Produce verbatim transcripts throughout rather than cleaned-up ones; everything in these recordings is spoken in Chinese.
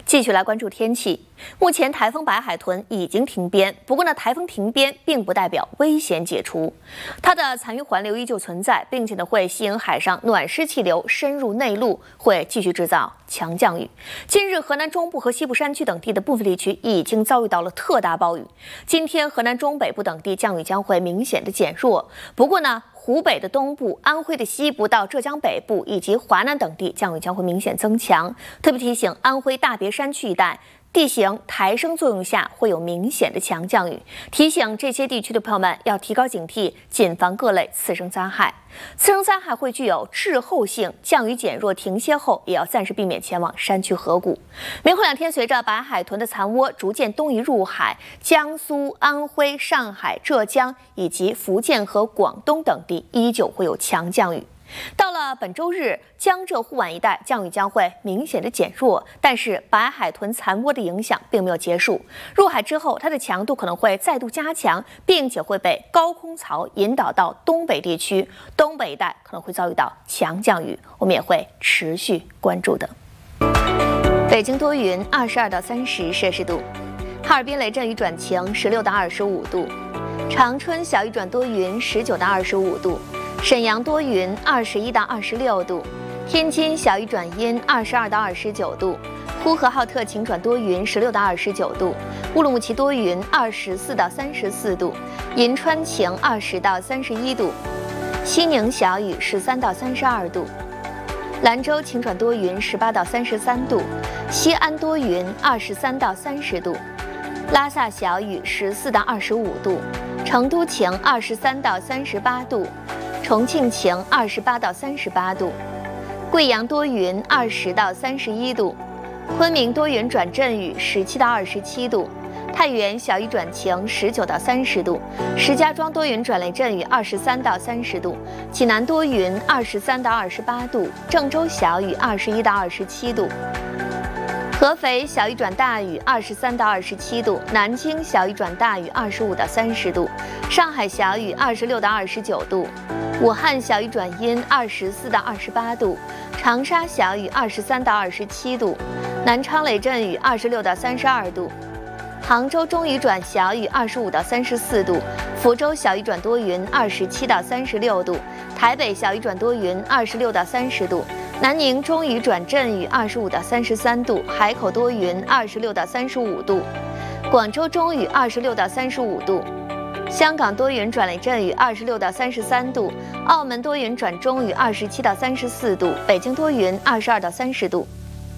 继续来关注天气。目前台风白海豚已经停编，不过呢，台风停编并不代表危险解除，它的残余环流依旧存在，并且呢会吸引海上暖湿气流深入内陆，会继续制造强降雨。近日，河南中部和西部山区等地的部分地区已经遭遇到了特大暴雨。今天，河南中北部等地降雨将会明显的减弱，不过呢，湖北的东部、安徽的西部到浙江北部以及华南等地降雨将会明显增强。特别提醒，安徽大别山区一带地形抬升作用下会有明显的强降雨，提醒这些地区的朋友们要提高警惕，谨防各类次生灾害。次生灾害会具有滞后性，降雨减弱停歇后，也要暂时避免前往山区河谷。明后两天，随着白海豚的残窝逐渐东移入海，江苏、安徽、上海、浙江以及福建和广东等地依旧会有强降雨。到了本周日，江浙沪皖一带降雨将会明显的减弱，但是白海豚残窝的影响并没有结束。入海之后，它的强度可能会再度加强，并且会被高空槽引导到东北地区，东北一带可能会遭遇到强降雨，我们也会持续关注的。北京多云，二十二到三十摄氏度；哈尔滨雷阵雨转晴，十六到二十五度；长春小雨转多云，十九到二十五度。沈阳多云，二十一到二十六度；天津小雨转阴，二十二到二十九度；呼和浩特晴转多云，十六到二十九度；乌鲁木齐多云，二十四到三十四度；银川晴，二十到三十一度；西宁小雨，十三到三十二度；兰州晴转多云，十八到三十三度；西安多云，二十三到三十度；拉萨小雨，十四到二十五度；成都晴，二十三到三十八度。重庆晴，二十八到三十八度；贵阳多云，二十到三十一度；昆明多云转阵雨，十七到二十七度；太原小雨转晴，十九到三十度；石家庄多云转雷阵雨，二十三到三十度；济南多云，二十三到二十八度；郑州小雨，二十一到二十七度；合肥小雨转大雨，二十三到二十七度；南京小雨转大雨，二十五到三十度；上海小雨，二十六到二十九度；武汉小雨转阴，二十四到二十八度；长沙小雨，二十三到二十七度；南昌雷阵雨，二十六到三十二度；杭州中雨转小雨，二十五到三十四度；福州小雨转多云，二十七到三十六度；台北小雨转多云，二十六到三十度；南宁中雨转阵雨，二十五到三十三度；海口多云，二十六到三十五度；广州中雨，二十六到三十五度；香港多云转雷阵雨，二十六到三十三度；澳门多云转中雨，二十七到三十四度；北京多云，二十二到三十度。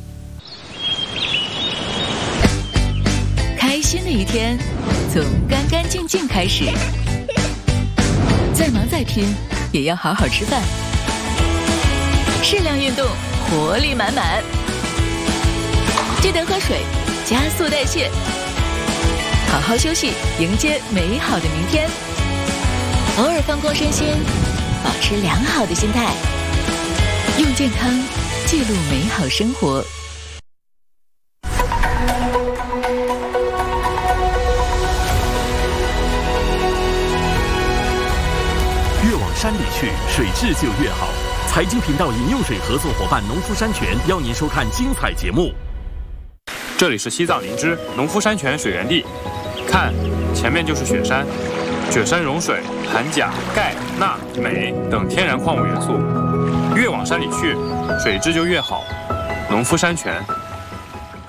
开心的一天，从干干净净开始。再忙再拼，也要好好吃饭。适量运动，活力满满。记得喝水，加速代谢。好好休息，迎接美好的明天。偶尔放空身心，保持良好的心态，用健康记录美好生活。 越往山里去，水质就越好。财经频道饮用水合作伙伴农夫山泉邀您收看精彩节目。 这里是西藏林芝农夫山泉水源地，看，前面就是雪山，雪山融水含钾、钙、钠、镁等天然矿物元素，越往山里去，水质就越好。农夫山泉。